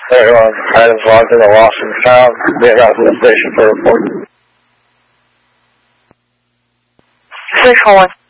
Everyone, items logged in the lost and found. Be around to the station for report. 341.